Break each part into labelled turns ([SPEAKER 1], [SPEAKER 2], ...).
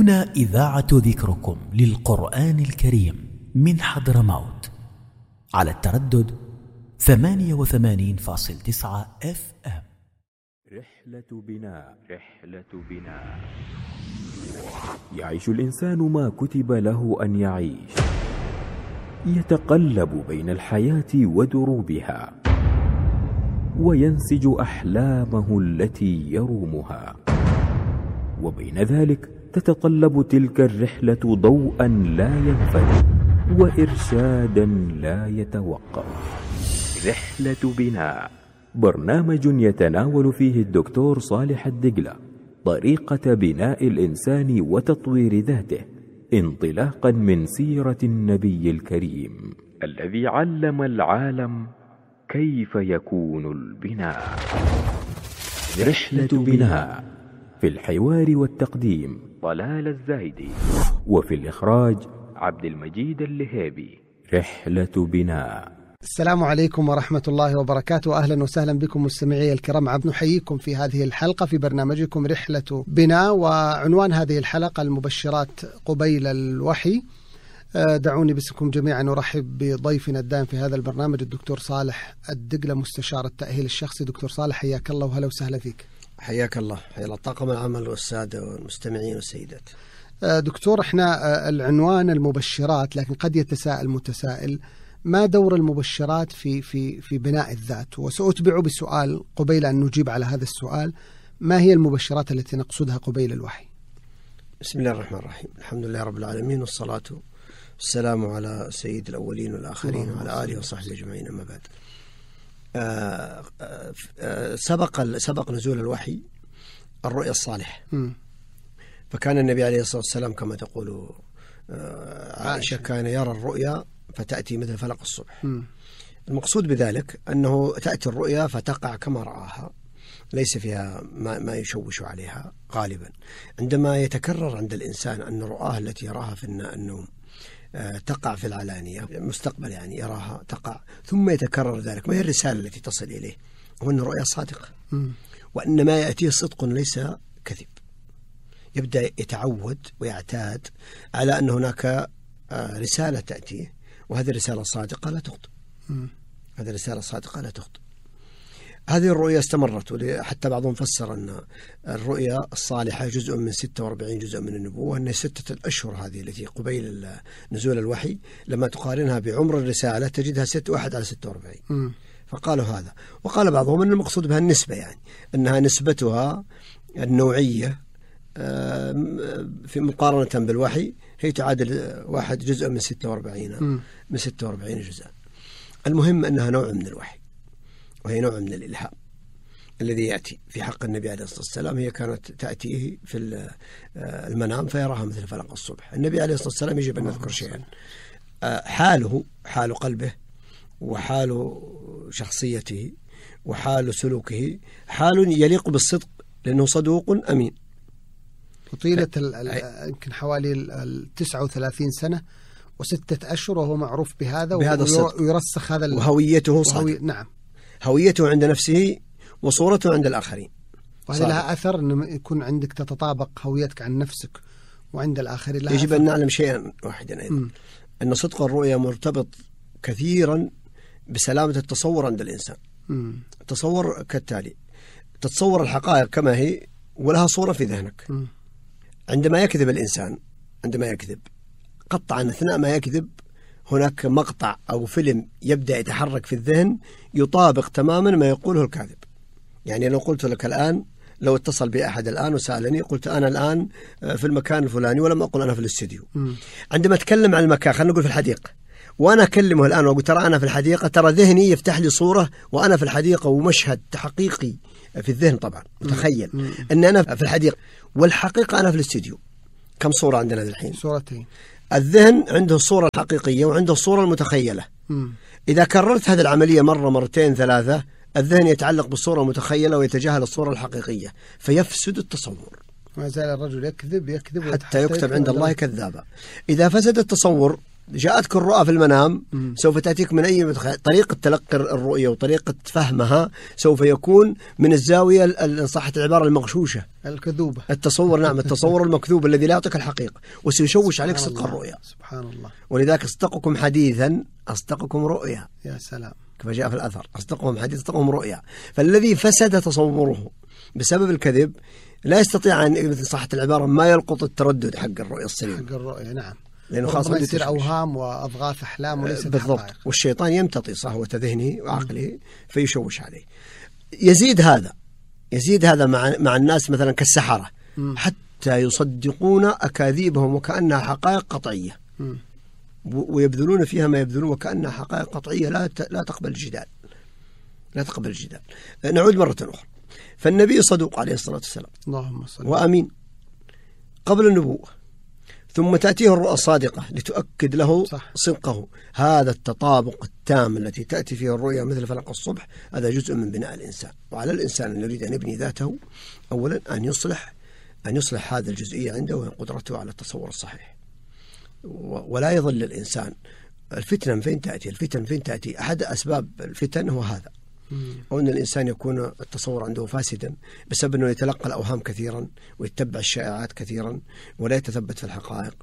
[SPEAKER 1] هنا إذاعة ذكركم للقرآن الكريم من حضرموت على التردد 88.9 FM.
[SPEAKER 2] رحلة بناء. يعيش الإنسان ما كتب له أن يعيش، يتقلب بين الحياة ودروبها، وينسج أحلامه التي يرومها، وبين ذلك تتطلب تلك الرحلة ضوءا لا ينفد وإرشادا لا يتوقف. رحلة بناء، برنامج يتناول فيه الدكتور صالح الدقلة طريقة بناء الإنسان وتطوير ذاته، انطلاقا من سيرة النبي الكريم الذي علم العالم كيف يكون البناء. رحلة بناء، في الحوار والتقديم طلال الزايدي، وفي الإخراج عبد المجيد اللهيبي. رحلة بناء.
[SPEAKER 3] السلام عليكم ورحمة الله وبركاته. أهلا وسهلا بكم مستمعي الكرام. نحييكم في هذه الحلقة في برنامجكم رحلة بناء، وعنوان هذه الحلقة المبشرات قبيل الوحي. دعوني باسمكم جميعا نرحب بضيفنا الدائم في هذا البرنامج الدكتور صالح الدقلة، مستشار التأهيل الشخصي. دكتور صالح، حياك الله وهلا وسهلا فيك.
[SPEAKER 4] حياك الله، حيا الله طاقم العمل والسادة والمستمعين والسيدات.
[SPEAKER 3] دكتور، احنا العنوان المبشرات، لكن قد يتساءل متسائل: ما دور المبشرات في بناء الذات؟ وسأتبع بسؤال قبيل أن نجيب على هذا السؤال: ما هي المبشرات التي نقصدها قبيل الوحي؟
[SPEAKER 4] بسم الله الرحمن الرحيم، الحمد لله رب العالمين، والصلاة والسلام على سيد الأولين والآخرين وعلى آله وصحبه أجمعين، أما بعد. سبق نزول الوحي الرؤيا الصالح. فكان النبي عليه الصلاة والسلام كما تقول عائشة كان يرى الرؤيا فتأتي مثل فلق الصبح. المقصود بذلك أنه تأتي الرؤيا فتقع كما رآها، ليس فيها ما يشوش عليها غالبا. عندما يتكرر عند الإنسان أن رؤاه التي يراها في النوم تقع في العلانية، مستقبل يعني يراها تقع، ثم يتكرر ذلك، ما هي الرسالة التي تصل إليه؟ هو أن الرؤيا صادقة، وأن ما يأتيه صدق ليس كذب. يبدأ يتعود ويعتاد على أن هناك رسالة تأتيه، وهذه الرسالة صادقة لا تخطئ. هذه الرسالة صادقة لا تخطئ. هذه الرؤيا استمرت، حتى بعضهم فسر أن الرؤيا الصالحة جزء من 46 جزء من النبوة، أن 6 الأشهر هذه التي قبيل نزول الوحي لما تقارنها بعمر الرسالة تجدها 1 على 46. فقالوا هذا. وقال بعضهم أن المقصود بها النسبة، يعني أنها نسبتها النوعية في مقارنة بالوحي هي تعادل 1 جزء من 46 جزء. المهم أنها نوع من الوحي، وهي نوع من الإلهام الذي يأتي في حق النبي عليه الصلاة والسلام. هي كانت تأتيه في المنام فيراها مثل فلق الصبح. النبي عليه الصلاة والسلام يجب أن نذكر شيئا: حال قلبه، وحال شخصيته، وحال سلوكه حال يليق بالصدق، لأنه صدوق أمين.
[SPEAKER 3] وطيلة يمكن حوالي 39 سنة و6 أشهر، وهو معروف بهذا ويرسخ هذا،
[SPEAKER 4] وهويته صادق.
[SPEAKER 3] نعم،
[SPEAKER 4] هويته عند نفسه وصورته عند الآخرين.
[SPEAKER 3] وهذا لها أثر أن يكون عندك تتطابق هويتك عن نفسك وعند الآخرين.
[SPEAKER 4] يجب أن نعلم شيئا واحدا أيضا، أن صدق الرؤيا مرتبط كثيرا بسلامة التصور عند الإنسان. التصور كالتالي: تتصور الحقائق كما هي ولها صورة في ذهنك. عندما يكذب الإنسان، عندما يكذب قطعا أثناء ما يكذب هناك مقطع أو فيلم يبدأ يتحرك في الذهن يطابق تماما ما يقوله الكاذب. يعني لو قلت لك الآن، لو اتصل بي أحد الآن وسألني، قلت أنا الآن في المكان الفلاني ولم أقل أنا في الاستديو. عندما أتكلم عن المكان، خلينا نقول في الحديقة، وأنا أكلمه الآن وأقول ترى أنا في الحديقة، ترى ذهني يفتح لي صورة وأنا في الحديقة ومشهد حقيقي في الذهن طبعا متخيل أن أنا في الحديقة، والحقيقة أنا في الاستديو. كم صورة عندنا الحين؟
[SPEAKER 3] صورتين.
[SPEAKER 4] الذهن عنده الصورة الحقيقية وعنده الصورة المتخيلة. إذا كررت هذه العملية مرة، مرتين، 3، الذهن يتعلق بالصورة المتخيلة ويتجاهل الصورة الحقيقية، فيفسد التصور.
[SPEAKER 3] ما زال الرجل يكذب
[SPEAKER 4] حتى يكتب عند الله كذابا. إذا فسد التصور جاءتك الرؤى في المنام سوف تأتيك من أي طريقة تلقي الرؤية وطريقة فهمها سوف يكون من الزاوية إن صحت العبارة المغشوشة
[SPEAKER 3] الكذوبة،
[SPEAKER 4] التصور. نعم، التصور المكذوب الذي لا يعطيك الحقيقة وسيشوش عليك صدق الرؤيا.
[SPEAKER 3] سبحان الله.
[SPEAKER 4] ولذلك أصدقكم حديثا أصدقكم رؤيا.
[SPEAKER 3] يا سلام،
[SPEAKER 4] كما جاء في الأثر أصدقهم حديث أصدقهم رؤيا. فالذي فسد تصوره بسبب الكذب لا يستطيع أن مثل صحة العبارة ما يلقط التردد حق الرؤية السليمة،
[SPEAKER 3] حق الرؤية. نعم،
[SPEAKER 4] لأنه خاصة
[SPEAKER 3] يصير أوهام وأضغاث أحلام وليس
[SPEAKER 4] بالضبط
[SPEAKER 3] حقائق.
[SPEAKER 4] والشيطان يمتطي صهوة ذهنه وعقله فيشوش عليه. يزيد هذا مع الناس مثلا كالسحرة حتى يصدقون أكاذيبهم وكأنها حقائق قطعية، ويبذلون فيها ما يبذلون وكأنها حقائق قطعية لا تقبل الجدال. نعود مرة أخرى. فالنبي صدوق عليه الصلاة والسلام،
[SPEAKER 3] اللهم صل،
[SPEAKER 4] وأمين قبل النبوة، ثم تأتيه الرؤى الصادقة لتؤكد له صدقه. هذا التطابق التام التي تأتي فيه الرؤيا مثل فلق الصبح، هذا جزء من بناء الإنسان. وعلى الإنسان أن يريد أن يبني ذاته أولا أن يصلح هذا الجزئية عنده وهي قدرته على التصور الصحيح، ولا يظل الإنسان الفتن فين تأتي. أحد أسباب الفتن هو هذا، أو أن الإنسان يكون التصور عنده فاسدا بسبب أنه يتلقى الأوهام كثيرا ويتبع الشائعات كثيرا ولا يتثبت في الحقائق.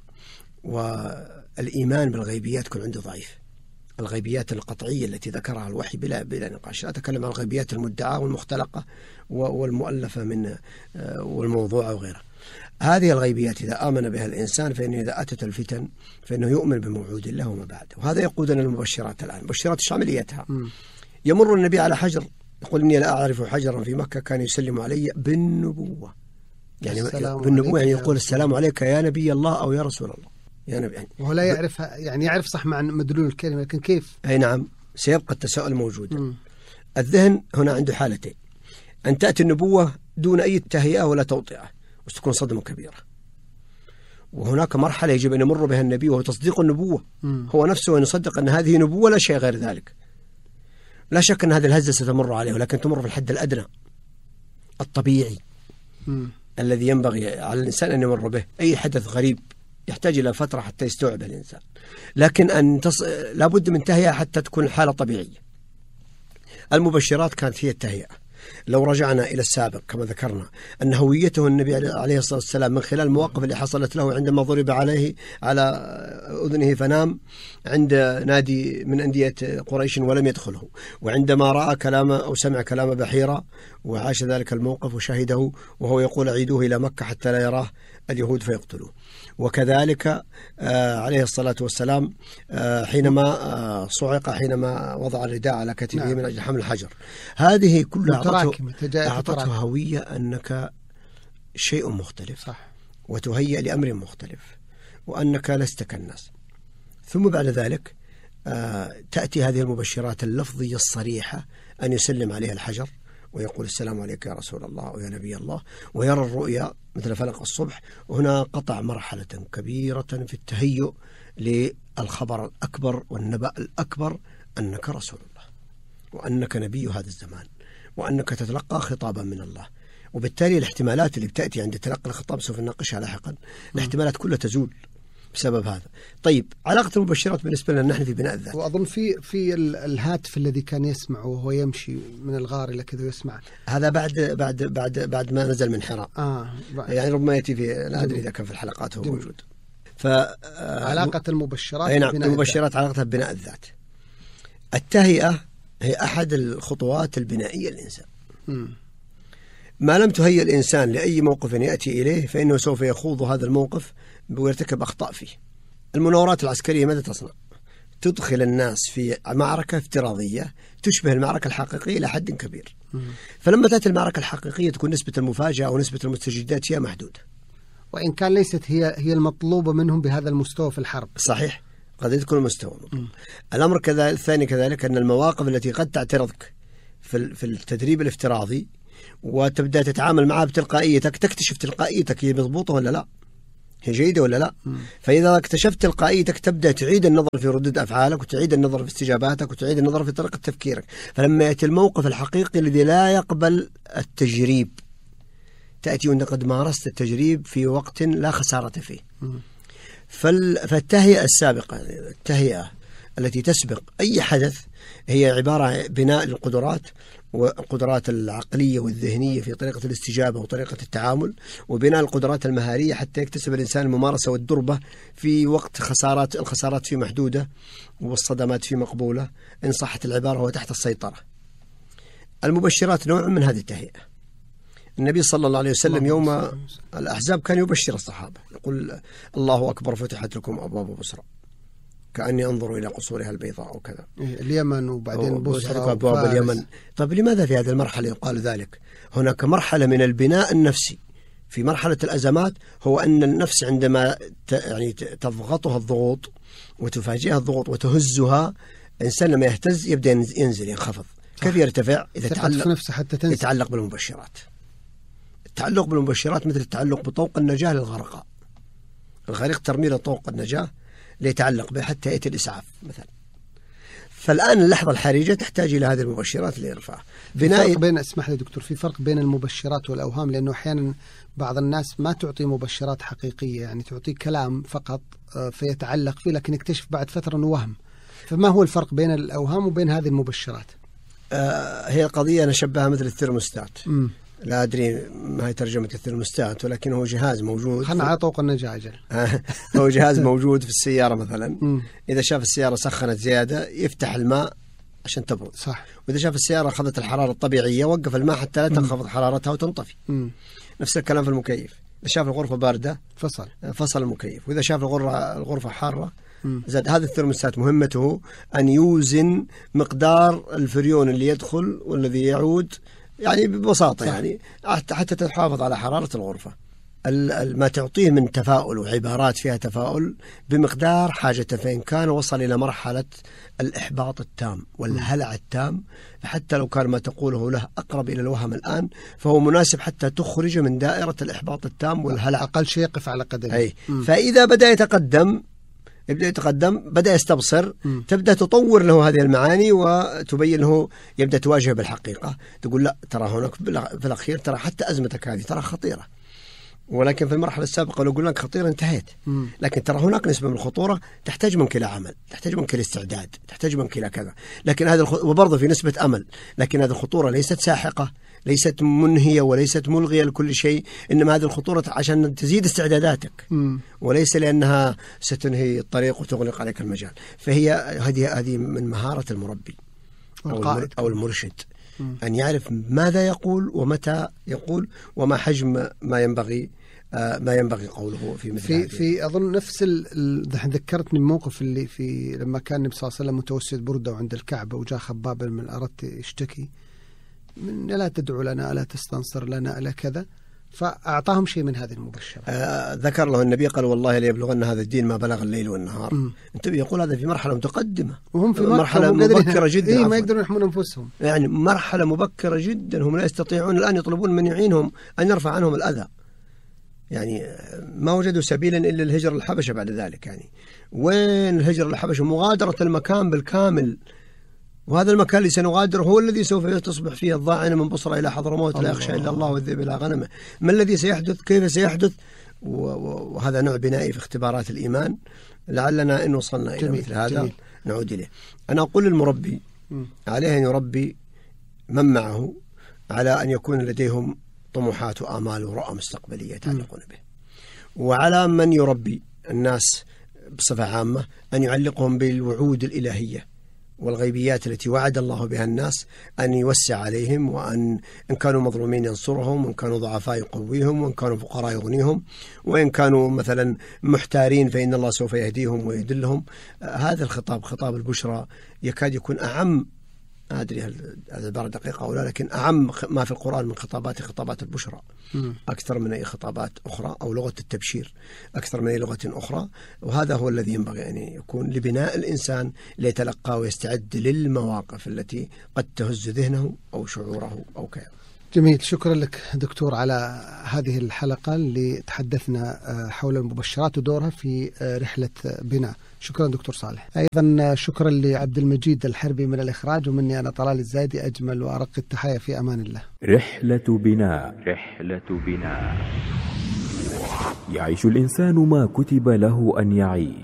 [SPEAKER 4] والإيمان بالغيبيات يكون عنده ضعيف. الغيبيات القطعية التي ذكرها الوحي بلا نقاش، لا أتكلم عن الغيبيات المدعاة والمختلقة والمؤلفة من والموضوع وغيرها. هذه الغيبيات إذا آمن بها الإنسان فإنه إذا أتت الفتن فإنه يؤمن بموعود الله وما بعده. وهذا يقودنا للمبشرات الآن، مبشرات شامليتها. يمر النبي على حجر يقول إني لا أعرف حجرا في مكة كان يسلم علي بالنبوة، يعني بالنبوة، يعني يقول السلام عليك يا نبي الله أو يا رسول الله، يا نبي. يعني
[SPEAKER 3] وهو لا يعرفها، يعني يعرف صح مع مدلول الكلمة، لكن كيف؟
[SPEAKER 4] أي نعم، سيبقى التساؤل موجود. الذهن هنا عنده حالتين: أن تأتي النبوة دون أي تهيئة ولا توطئة وتكون صدمة كبيرة، وهناك مرحلة يجب أن يمر بها النبي وهو تصديق النبوة. هو نفسه أن يصدق أن هذه نبوة لا شيء غير ذلك. لا شك أن هذه الهزة ستمر عليه، ولكن تمر في الحد الأدنى الطبيعي الذي ينبغي على الإنسان أن يمر به. أي حدث غريب يحتاج إلى فترة حتى يستوعب الإنسان، لكن لابد من تهيئة حتى تكون الحالة طبيعية. المبشرات كانت هي التهيئة. لو رجعنا إلى السابق كما ذكرنا أن هويته النبي عليه الصلاة والسلام من خلال المواقف اللي حصلت له عندما ضرب عليه على أذنه فنام عند نادي من أندية قريش ولم يدخله، وعندما رأى كلام أو سمع كلام بحيرة وعاش ذلك الموقف وشهده وهو يقول عيدوه إلى مكة حتى لا يراه اليهود فيقتلوه. وكذلك عليه الصلاة والسلام حينما صعق حينما وضع الرداء على كتفه من أجل حمل الحجر. هذه كلها أعطته هوية أنك شيء مختلف، صح، وتهيأ لأمر مختلف، وأنك لست كالناس. ثم بعد ذلك تأتي هذه المبشرات اللفظية الصريحة أن يسلم عليها الحجر ويقول السلام عليك يا رسول الله ويا نبي الله، ويرى الرؤيا مثل فلق الصبح. وهنا قطع مرحلة كبيرة في التهيؤ للخبر الأكبر والنبأ الأكبر أنك رسول الله وأنك نبي هذا الزمان وأنك تتلقى خطابا من الله. وبالتالي الاحتمالات اللي بتأتي عند تلقي الخطاب سوف نناقشها لاحقا، الاحتمالات كلها تزول بسبب هذا. طيب، علاقة المبشرات بالنسبة لنا نحن في بناء الذات.
[SPEAKER 3] وأظن في الهاتف الذي كان يسمع وهو يمشي من الغار إلى كذا يسمع،
[SPEAKER 4] هذا بعد ما نزل من حراء. يعني ربما يأتي في، لا أدري إذا كان في الحلقات هو موجود.
[SPEAKER 3] علاقة المبشرات
[SPEAKER 4] نعم، المبشرات علاقتها ببناء الذات. التهيئة هي أحد الخطوات البنائية للإنسان. ما لم تهيئ الإنسان لأي موقف يأتي إليه فإنه سوف يخوض هذا الموقف ويرتكب أخطاء فيه. المناورات العسكرية ماذا تصنع؟ تدخل الناس في معركة افتراضية تشبه المعركة الحقيقية إلى حد كبير. فلما تأتي المعركة الحقيقية تكون نسبة المفاجأة أو نسبة المستجدات هي محدودة،
[SPEAKER 3] وإن كان ليست هي المطلوبة منهم بهذا المستوى في الحرب.
[SPEAKER 4] صحيح، قد تكون مستوى. الأمر الثاني كذلك أن المواقف التي قد تعترضك في التدريب الافتراضي وتبدأ تتعامل معها بتلقائيتك، تكتشف تلقائيتك هي مضبوطة ولا لا، هي جيدة ولا لا. فإذا اكتشفت تلقائيتك تبدأ تعيد النظر في ردود أفعالك وتعيد النظر في استجاباتك وتعيد النظر في طريقة تفكيرك. فلما يأتي الموقف الحقيقي الذي لا يقبل التجريب تأتي وأنت قد مارست التجريب في وقت لا خسارة فيه. فالتهيئة السابقة، التهيئة التي تسبق أي حدث، هي عبارة عن بناء القدرات والقدرات العقلية والذهنية في طريقة الاستجابة وطريقة التعامل، وبناء القدرات المهارية حتى يكتسب الإنسان الممارسة والدربة في وقت الخسارات في محدودة والصدمات في مقبولة، إن صحت العبارة هو تحت السيطرة. المبشرات نوع من هذه التهيئة. النبي صلى الله عليه وسلم يوم الأحزاب كان يبشر الصحابة، يقول الله أكبر فتحت لكم أبواب بصرى كأني أنظر إلى قصورها البيضاء وكذا،
[SPEAKER 3] اليمن وبعدين بصرى
[SPEAKER 4] أبواب اليمن. طيب لماذا في هذه المرحلة يقال ذلك؟ هناك مرحلة من البناء النفسي في مرحلة الأزمات، هو أن النفس عندما يعني تضغطها الضغوط وتفاجئها الضغوط وتهزها، الإنسان لما يهتز يبدأ ينزل ينخفض. كيف يرتفع؟ إذا يتعلق بالمبشرات. التعلق بالمبشرات مثل التعلق بطوق النجاة للغرقاء. الغريق ترمي له طوق النجاة ليتعلق به حتى يأتي الإسعاف مثلا. فالآن اللحظة الحرجة تحتاج إلى هذه المبشرات لإرفاع.
[SPEAKER 3] اسمح لي دكتور، في فرق بين المبشرات والأوهام، لأنه أحيانا بعض الناس ما تعطي مبشرات حقيقية، يعني تعطي كلام فقط فيتعلق فيه، لكن يكتشف بعد فترة أنه وهم. فما هو الفرق بين الأوهام وبين هذه المبشرات؟
[SPEAKER 4] هي قضية نشبهها مثل الثيرموستات. لا أدري ما هي ترجمة الثيرموستات، ولكن هو جهاز موجود.
[SPEAKER 3] خلنا على طوق النجاة أجل.
[SPEAKER 4] هو جهاز موجود في السيارة مثلا. إذا شاف السيارة سخنت زيادة يفتح الماء عشان تبرد. صح. وإذا شاف السيارة أخذت الحرارة الطبيعية وقف الماء حتى لا تنخفض حرارتها وتنطفي. نفس الكلام في المكيف. إذا شاف الغرفة باردة فصل المكيف، وإذا شاف الغرفة حارة زاد. هذا الثيرموستات مهمته أن يوزن مقدار الفريون اللي يدخل والذي يعود، يعني ببساطة. صح. يعني حتى تحافظ على حرارة الغرفة. ما تعطيه من تفاؤل وعبارات فيها تفاؤل بمقدار حاجته، فإن كان وصل إلى مرحلة الإحباط التام والهلع التام، فحتى لو كان ما تقوله له أقرب إلى الوهم الآن، فهو مناسب حتى تخرج من دائرة الإحباط التام والهلع.
[SPEAKER 3] أقل شيء يقف على قدمه.
[SPEAKER 4] فإذا بدأ يتقدم بدأ يستبصر، تبدأ تطور له هذه المعاني وتبين له، يبدأ تواجه بالحقيقة، تقول لا ترى هناك في الأخير ترى حتى أزمتك هذه ترى خطيرة، ولكن في المرحلة السابقة لو قلنا لك خطيرة انتهيت، لكن ترى هناك نسبة من الخطورة تحتاج منك إلى عمل، تحتاج منك إلى استعداد، تحتاج منك إلى كذا. لكن وبرضه في نسبة أمل، لكن هذه الخطورة ليست ساحقة، ليست منهية وليست ملغية لكل شيء، إنما هذه الخطورة عشان تزيد استعداداتك وليس لأنها ستنهي الطريق وتغلق عليك المجال. فهي هذه من مهارة المربي أو المرشد، أن يعرف ماذا يقول ومتى يقول وما حجم ما ينبغي قوله في مثل هذه.
[SPEAKER 3] في أظن نفس ذكرتني الموقف اللي في لما كان النبي صلى الله عليه وسلم متوسد بردة عند الكعبة، وجاء خباب من الأرض يشتكي من لا تدعو لنا، ألا تستنصر لنا، ألا كذا، فأعطاهم شيء من هذه المبشرة.
[SPEAKER 4] ذكر له النبي قال والله ليبلغن هذا الدين ما بلغ الليل والنهار. انتبه، يقول هذا في مرحلة متقدمة،
[SPEAKER 3] وهم في
[SPEAKER 4] مرحلة مبكرة جدا.
[SPEAKER 3] ما يقدرون يحمون أنفسهم،
[SPEAKER 4] يعني مرحلة مبكرة جدا، هم لا يستطيعون الآن، يطلبون من يعينهم أن يرفع عنهم الأذى. يعني ما وجدوا سبيلا إلا الهجرة للحبشة بعد ذلك. يعني وين الهجرة للحبشة؟ مغادرة المكان بالكامل، وهذا المكان اللي سنغادر هو الذي سوف تصبح فيه الضاعنة من بصرة إلى حضرموت، لا يخشى إلا الله والذئب إلى غنمه. ما الذي سيحدث؟ كيف سيحدث؟ وهذا نوع بنائي في اختبارات الإيمان، لعلنا إن وصلنا إلى مثل هذا نعود إليه. أنا أقول للمربي عليه أن يربي من معه على أن يكون لديهم طموحات وآمال ورؤى مستقبلية يتعلقون به، وعلى من يربي الناس بصفة عامة أن يعلقهم بالوعود الإلهية والغيبيات التي وعد الله بها الناس، أن يوسع عليهم، وأن إن كانوا مظلومين ينصرهم، وإن كانوا ضعفاء يقويهم، وإن كانوا فقراء يغنيهم، وإن كانوا مثلا محتارين فإن الله سوف يهديهم ويدلهم. هذا الخطاب، خطاب البشرى، يكاد يكون أعم، أدري هذه عبارة دقيقة أو لا، لكن أعم ما في القرآن من خطابات البشرى، أكثر من أي خطابات أخرى، أو لغة التبشير أكثر من أي لغة أخرى. وهذا هو الذي ينبغي أن يكون لبناء الإنسان ليتلقى ويستعد للمواقف التي قد تهز ذهنه أو شعوره أو كيانه.
[SPEAKER 3] جميل، شكرا لك دكتور على هذه الحلقة اللي تحدثنا حول المبشرات ودورها في رحلة بناء. شكرا دكتور صالح. أيضا شكرا لعبد المجيد الحربي من الإخراج، ومني أنا طلال الزايدي أجمل وأرق التحايا، في أمان الله.
[SPEAKER 2] رحلة بناء. يعيش الإنسان ما كتب له أن يعيش،